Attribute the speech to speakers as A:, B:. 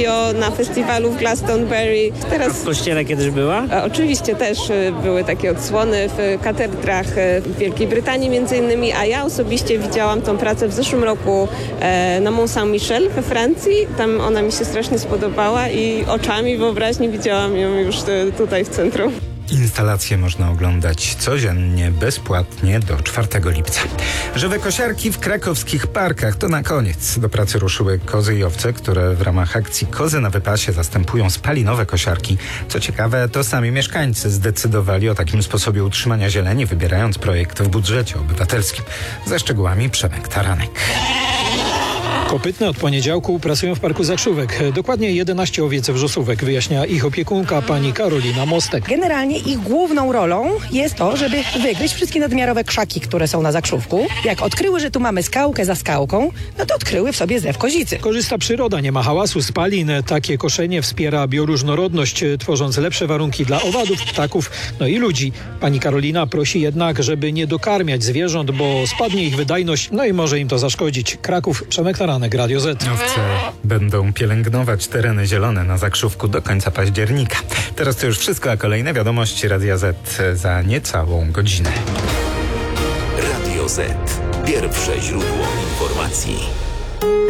A: Tokio, na festiwalu w Glastonbury. Teraz
B: W kościele kiedyś była?
A: oczywiście też były takie odsłony w katedrach w Wielkiej Brytanii między innymi, a ja osobiście widziałam tą pracę w zeszłym roku na Mont Saint-Michel we Francji. Tam ona mi się strasznie spodobała i oczami wyobraźni widziałam ją już tutaj w centrum.
C: Instalacje można oglądać codziennie, bezpłatnie do 4 lipca. Żywe kosiarki w krakowskich parkach to na koniec. Do pracy ruszyły kozy i owce, które w ramach akcji Kozy na wypasie zastępują spalinowe kosiarki. Co ciekawe, to sami mieszkańcy zdecydowali o takim sposobie utrzymania zieleni, wybierając projekt w budżecie obywatelskim. Ze szczegółami Przemek Taranek.
D: Kopytne od poniedziałku pracują w Parku Zakrzówek. Dokładnie 11 owiec wrzosówek, wyjaśnia ich opiekunka pani Karolina Mostek.
E: Generalnie ich główną rolą jest to, żeby wygryźć wszystkie nadmiarowe krzaki, które są na zakrzówku. Jak odkryły, że tu mamy skałkę za skałką, no to odkryły w sobie zew kozicy.
D: Korzysta przyroda, nie ma hałasu, spalin. Takie koszenie wspiera bioróżnorodność, tworząc lepsze warunki dla owadów, ptaków, no i ludzi. Pani Karolina prosi jednak, żeby nie dokarmiać zwierząt, bo spadnie ich wydajność, no i może im to zaszkodzić. Kraków, Przemek Taranek, Radio Z.
C: Owce będą pielęgnować tereny zielone na Zakrzówku do końca października. Teraz to już wszystko, a kolejne wiadomości Radia Z za niecałą godzinę.
F: Radio Z. Pierwsze źródło informacji.